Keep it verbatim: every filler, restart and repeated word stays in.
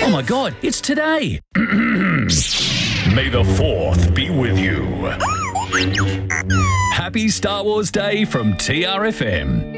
Oh my God, it's today. May the fourth be with you. Happy Star Wars Day from T R F M.